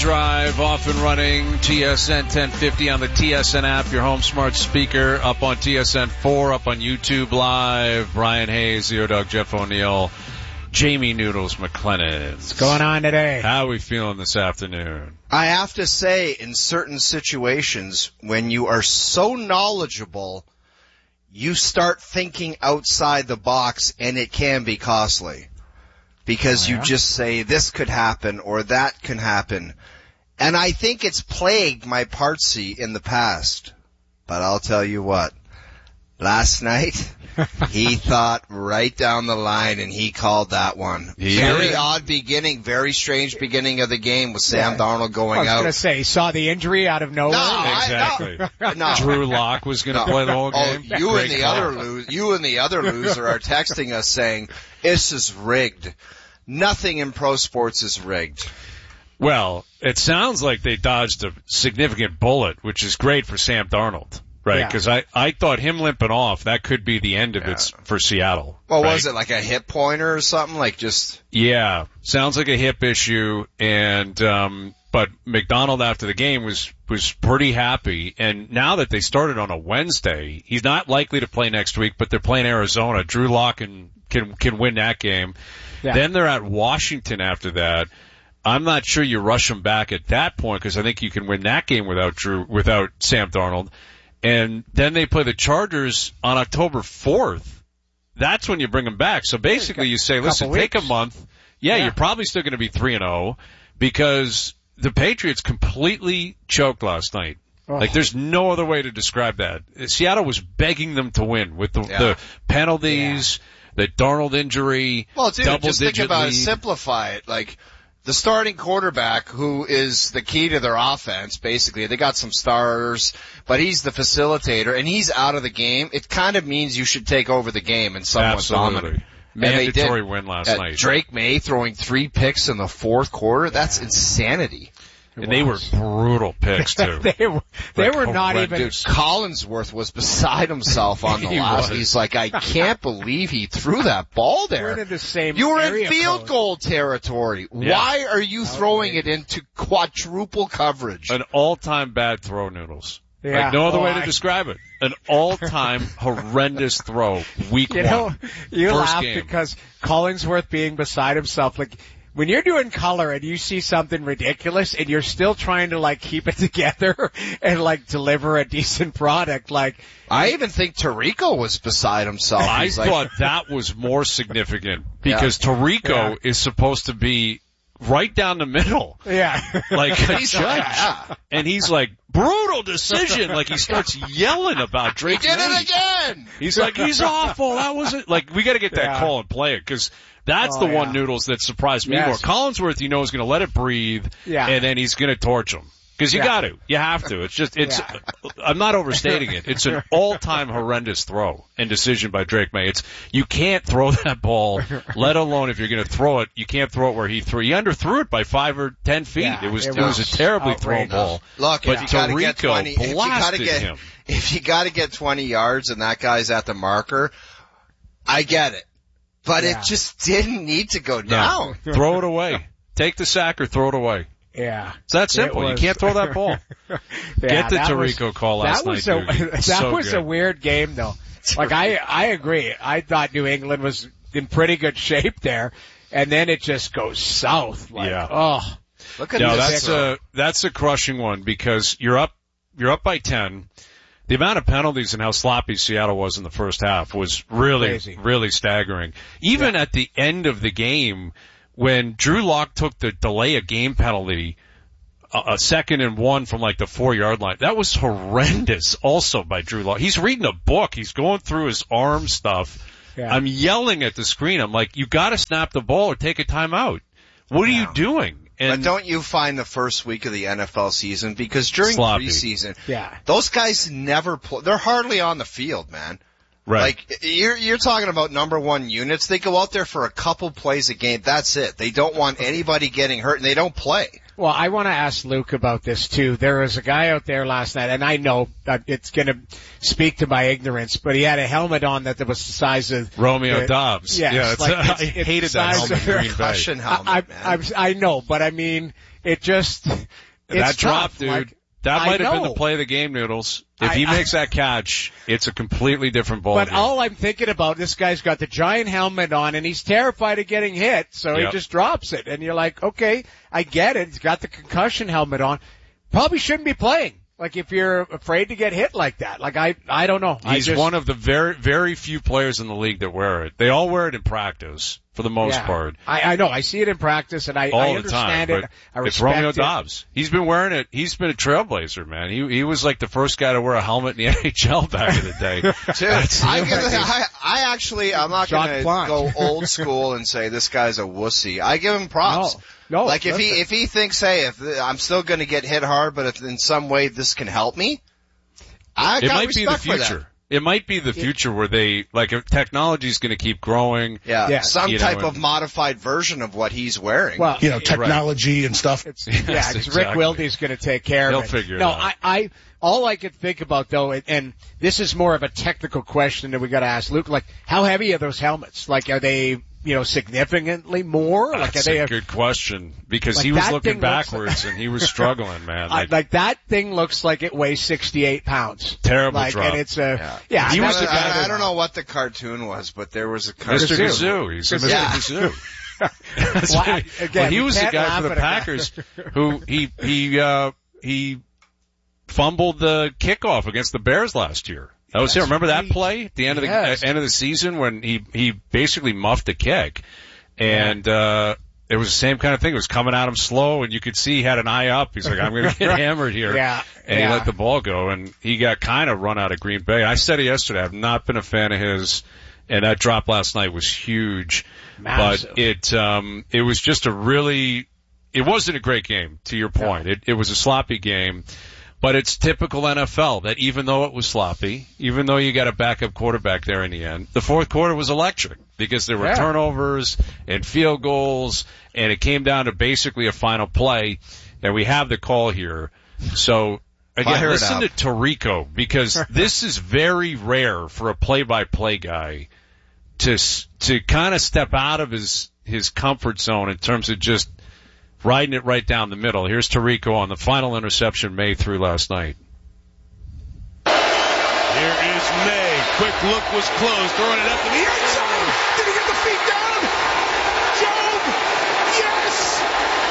Drive off and running, TSN 1050 on the TSN app, your home smart speaker, up on TSN 4, up on YouTube Live. Brian Hayes, Zero Dog, Jeff O'Neill, Jamie Noodles McLennan. What's going on today? How are we feeling this afternoon? I have to say, in certain situations, when you are so knowledgeable, you start thinking outside the box, and it can be costly. Because you just say, this could happen, or that can happen. And I think it's plagued my Partsy in the past. But I'll tell you what. Last night, he thought right down the line, and he called that one. Very odd beginning, very strange beginning of the game with Sam Darnold going out. I was going to say, he saw the injury out of nowhere. Exactly. No. Drew Lock was going to play the whole game. You and the other loser are texting us saying, this is rigged. Nothing in pro sports is rigged. Well, it sounds like they dodged a significant bullet, which is great for Sam Darnold, right? Because I thought him limping off, that could be the end of it for Seattle. Well, was it like a hip pointer or something? Like just... Yeah, sounds like a hip issue. And but McDonald after the game was pretty happy. And now that they started on a Wednesday, he's not likely to play next week, but they're playing Arizona. Drew Lock can win that game. Yeah. Then they're at Washington after that. I'm not sure you rush them back at that point because I think you can win that game without Sam Darnold. And then they play the Chargers on October 4th. That's when you bring them back. So basically you say, listen, take a month. Yeah, you're probably still going to be 3-0 because the Patriots completely choked last night. Oh. Like there's no other way to describe that. Seattle was begging them to win with the penalties, the Darnold injury, well, dude, double-digit just think about lead. it, simplify it. Like, the starting quarterback, who is the key to their offense, basically, they got some starters, but he's the facilitator, and he's out of the game. It kind of means you should take over the game and somewhat dominate. Mandatory win last night. Drake May throwing 3 picks in the fourth quarter, that's insanity. And they were brutal picks, too. they were not even... Dude, Collinsworth was beside himself on the last. He's like, I can't believe he threw that ball there. We're in the same You were area in field code. goal territory. Yeah. Why are you throwing it into quadruple coverage? An all-time bad throw, Noodles. Yeah. Like no other way to describe it. An all-time horrendous throw, week one. You first laugh game. because Collinsworth being beside himself, like, when you're doing color and you see something ridiculous and you're still trying to like keep it together and like deliver a decent product, like I even think Tirico was beside himself. I thought that was more significant because Tirico is supposed to be right down the middle. Yeah. Like a judge. And he's like, brutal decision. Like he starts yelling about Drake. He did it again. He's like, he's awful. That wasn't like, we gotta get that call and play it because that's the one, Noodles, that surprised me more. Collinsworth, is going to let it breathe, and then he's going to torch him. Because you got to. You have to. It's just, I'm not overstating it. It's an all-time horrendous throw and decision by Drake May. You can't throw that ball, let alone if you're going to throw it, you can't throw it where he threw. He underthrew it by 5 or 10 feet. Yeah, it was a terribly thrown ball. Look, but if you gotta get 20, blasted him. If you got to get 20 yards and that guy's at the marker, I get it. But it just didn't need to go down. No. Throw it away. Take the sack or throw it away. Yeah. It's that simple. You can't throw that ball. Get the Tirico call last night, dude. That was a weird game, though. Like, I agree. I thought New England was in pretty good shape there, and then it just goes south. Like, Look at this. That's a crushing one because you're up by 10. The amount of penalties and how sloppy Seattle was in the first half was really, really staggering. Even at the end of the game, when Drew Lock took the delay of game penalty, a 2nd and 1 from like the 4-yard line, that was horrendous also by Drew Lock. He's reading a book. He's going through his arm stuff. Yeah. I'm yelling at the screen. I'm like, you gotta snap the ball or take a timeout. What are you doing? But don't you find the first week of the NFL season, because during preseason, those guys never play. They're hardly on the field, man. Right. Like, you're talking about number one units. They go out there for a couple plays a game. That's it. They don't want anybody getting hurt, and they don't play. Well, I want to ask Luke about this, too. There was a guy out there last night, and I know that it's going to speak to my ignorance, but he had a helmet on that was the size of Romeo Dobbs. Yes, I hated that helmet in Green Bay. Helmet, I know, but I mean, it just, it's that drop, tough. dude. Like, That might have been the know. play of the game, Noodles. If he makes that catch, it's a completely different ball But game. all I'm thinking about, this guy's got the giant helmet on and he's terrified of getting hit, so he just drops it. And you're like, okay, I get it. He's got the concussion helmet on. Probably shouldn't be playing. Like if you're afraid to get hit like that. Like I don't know. He's one of the very, very few players in the league that wear it. They all wear it in practice for the most part. I know. I see it in practice and I understand time, it. I respect it's Romeo it. Dobbs. He's been wearing it. He's been a trailblazer, man. He was like the first guy to wear a helmet in the NHL back in the day. I'm not Jacques going to Plante. go old school and say this guy's a wussy. I give him props. No, like if he thinks, hey, if I'm still going to get hit hard, but if in some way this can help me, it got might be the respect for that. future. It might be the future where they, like, if technology's going to keep growing. Yeah. Some you know, type of modified version of what he's wearing. Well, technology and stuff. It's exactly. Rick Wilde's going to take care of it. He'll figure it no, out. all I could think about though, and this is more of a technical question that we got to ask Luke. Like, how heavy are those helmets? Like, are they, significantly more? Like, That's are they a good question because like he was that looking thing looks backwards and he was struggling, man. like that thing looks like it weighs 68 pounds. Terrible like, drop. And it's He was the guy I don't know what the cartoon was, but there was a Mr. cartoon. Kazoo. He's a Mr. Yeah. Kazoo. Well, again, he we was the can't guy laugh for the at a guy. Packers who he fumbled the kickoff against the Bears last year. That was him. Remember that play at the end of the season when he basically muffed a kick, and it was the same kind of thing. It was coming at him slow, and you could see he had an eye up. He's like, I'm going to get hammered here. And he let the ball go, and he got kind of run out of Green Bay. I said it yesterday. I've not been a fan of his, and that drop last night was huge. Massive. But it was just it wasn't a great game, to your point. No. It was a sloppy game. But it's typical NFL that even though it was sloppy, even though you got a backup quarterback there in the end, the fourth quarter was electric because there were turnovers and field goals, and it came down to basically a final play. And we have the call here. So, again, listen to Tirico because this is very rare for a play-by-play guy to kind of step out of his comfort zone in terms of just riding it right down the middle. Here's Tirico on the final interception May threw last night. Here is May. Quick look was closed. Throwing it up in the end zone. Did he get the feet down? Job! Yes!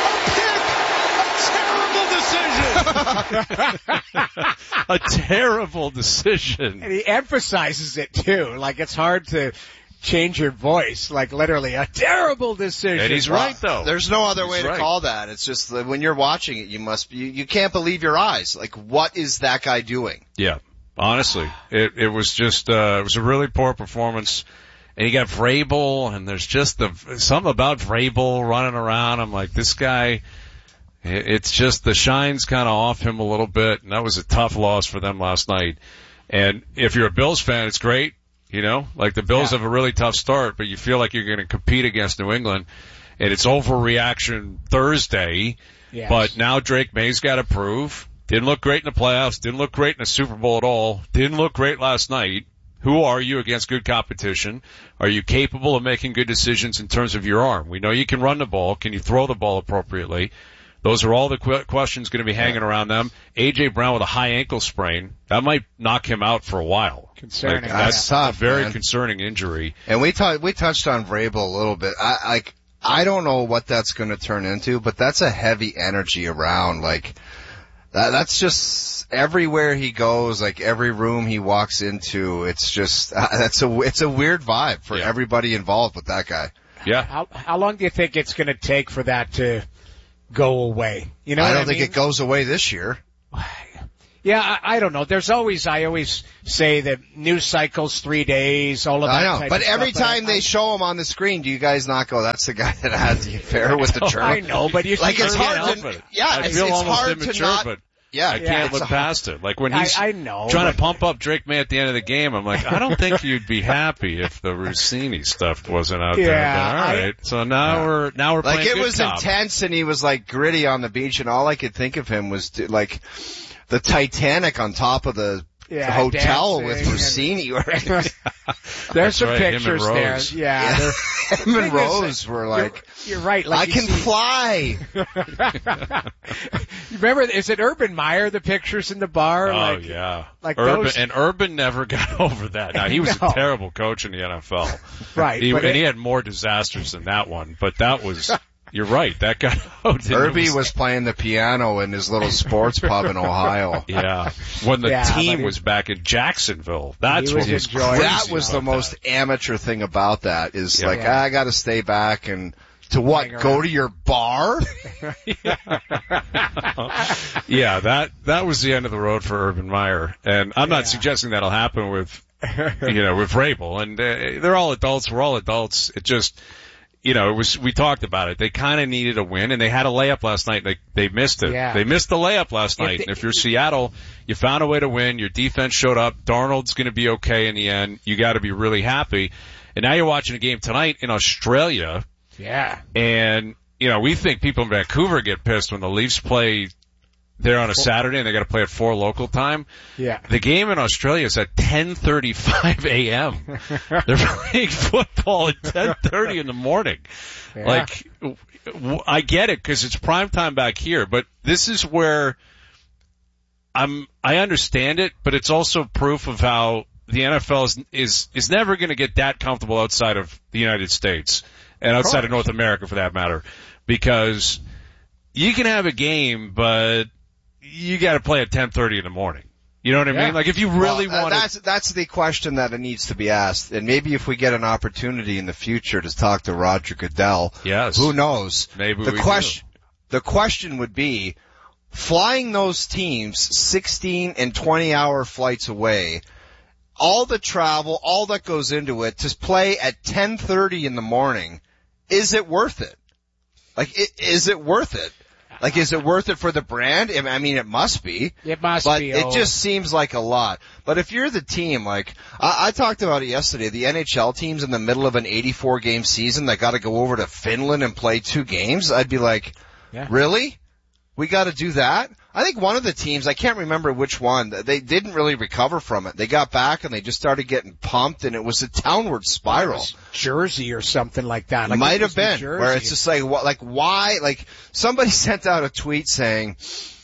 A pick! A terrible decision! A terrible decision. And he emphasizes it too. Like, it's hard to change your voice. Like, literally, a terrible decision. And he's right, though. There's no other way to call that. It's just that when you're watching it, you can't believe your eyes. Like, what is that guy doing? Yeah. Honestly, it was just, it was a really poor performance. And you got Vrabel, and there's just something about Vrabel running around. I'm like, this guy, it's just the shine's kind of off him a little bit, and that was a tough loss for them last night. And if you're a Bills fan, it's great. Like the Bills have a really tough start, but you feel like you're going to compete against New England, and it's overreaction Thursday. Yes. But now Drake May's got to prove. Didn't look great in the playoffs. Didn't look great in the Super Bowl at all. Didn't look great last night. Who are you against good competition? Are you capable of making good decisions in terms of your arm? We know you can run the ball. Can you throw the ball appropriately? Those are all the questions going to be hanging around them. A.J. Brown with a high ankle sprain. That might knock him out for a while. Concerning. That's a very man. concerning injury. And we touched on Vrabel a little bit. I don't know what that's going to turn into, but that's a heavy energy around. Like, that's just everywhere he goes, like every room he walks into, it's just, it's a weird vibe for everybody involved with that guy. Yeah. How long do you think it's going to take for that to go away? I don't think it goes away this year. Yeah, I don't know. I always say that news cycles 3 days, all of that. I know, but every time they show him on the screen, do you guys not go, that's the guy that had the affair with the germ? I know, but you like, it's hard I feel almost hard immature, to not, but I can't look past it. Like when he's I know, trying to pump up Drake May at the end of the game, I'm like, I don't think you'd be happy if the Rossini stuff wasn't out there. But all right, so now we're playing like it good was cop. intense, and he was like gritty on the beach, and all I could think of him was like the Titanic on top of the hotel with dancing Rossini. There's some right, him and pictures there. Rose. Yeah. Him and Rose were like, You're right. Like I can fly. Remember, is it Urban Meyer, the pictures in the bar? Oh, yeah. Like Urban never got over that. Now, he was No. a terrible coach in the NFL. Right. He had more disasters than that one, but that was, you're right, that got out. Irby was playing the piano in his little sports pub in Ohio. Yeah. When the Yeah, team but was back in Jacksonville. That's he what was was enjoying crazy. That was the about most amateur thing about that is Yeah. like, I gotta stay back and to what? Hang Go around. to your bar? Yeah, that was the end of the road for Urban Meyer. And I'm not suggesting that'll happen with, with Vrabel. And they're all adults. We're all adults. It just, we talked about it. They kind of needed a win, and they had a layup last night. They missed it. Yeah. They missed the layup last night. And if you're Seattle, you found a way to win. Your defense showed up. Darnold's going to be okay in the end. You got to be really happy. And now you're watching a game tonight in Australia. Yeah. And, we think people in Vancouver get pissed when the Leafs play there on a Saturday and they got to play at 4 local time. Yeah. The game in Australia is at 10:35 a.m. They're playing football at 10:30 in the morning. Yeah. Like, I get it because it's prime time back here, but this is where I understand it, but it's also proof of how the NFL is never going to get that comfortable outside of the United States and outside of North America for that matter, because you can have a game, but you got to play at 10:30 in the morning. You know what I mean? Like if you really want to. That's the question that it needs to be asked. And maybe if we get an opportunity in the future to talk to Roger Goodell, Yes. who knows? Maybe the we The question would be, flying those teams 16 and 20-hour flights away, all the travel, all that goes into it, to play at 10:30 in the morning, is it worth it? Like, is it worth it? Like, is it worth it for the brand? I mean, it must be. It must but be. It just seems like a lot. But if you're the team, like, I talked about it yesterday, the NHL teams in the middle of an 84-game season that got to go over to Finland and play 2 games, I'd be like, really? We got to do that? I think one of the teams, I can't remember which one, they didn't really recover from it. They got back and they just started getting pumped, and it was a downward spiral. Jersey or something like that. Like Might have been, where it's just like, why? Like, somebody sent out a tweet saying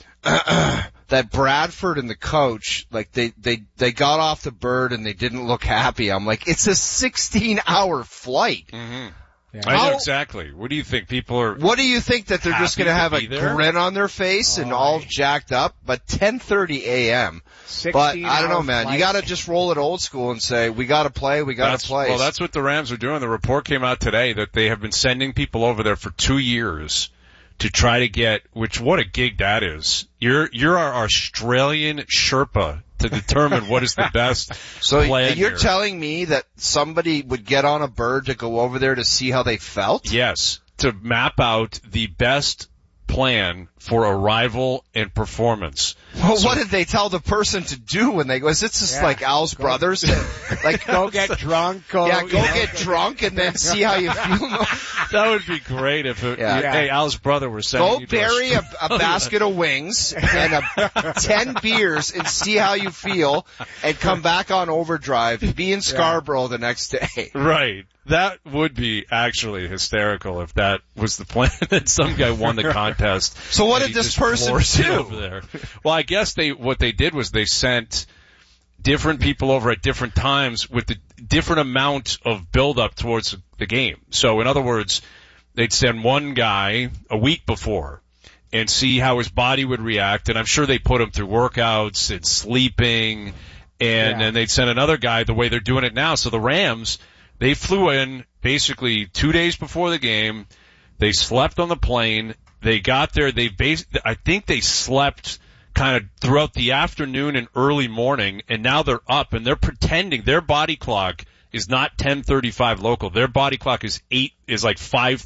that Bradford and the coach, like, they got off the bird and they didn't look happy. I'm like, it's a 16-hour flight. Mm-hmm. I know exactly. What do you think? People are. What do you think, that they're just going to have a grin on their face and all jacked up? But 10:30 a.m. But I don't know, man. You got to just roll it old school and say, we got to play. We got to play. Well, that's what the Rams are doing. The report came out today that they have been sending people over there for 2 years to try to get. What a gig that is. You're our Australian Sherpa to determine what is the best plan you're here. telling me that somebody would get on a bird to go over there to see how they felt? Yes, to map out the best plan for arrival and performance. Well, what did they tell the person to do when they go? Is it just like Al's brothers? Like, go get drunk. Go get drunk and then see how you feel. That would be great if hey, Al's brother was sending you to bury a basket of wings and 10 beers and see how you feel, and come back on overdrive. Be in Scarborough the next day. Right. That would be actually hysterical if that was the plan and some guy won the contest. So what did this person do? Over there. Well, I guess what they did was they sent different people over at different times with the different amount of build-up towards the game. So in other words, they'd send one guy a week before and see how his body would react, and I'm sure they put him through workouts and sleeping, and then they'd send another guy the way they're doing it now. So the Rams, they flew in basically 2 days before the game. They slept on the plane. They got there. I think they slept kind of throughout the afternoon and early morning, and now they're up, and they're pretending their body clock is not 10:35 local. Their body clock is like 5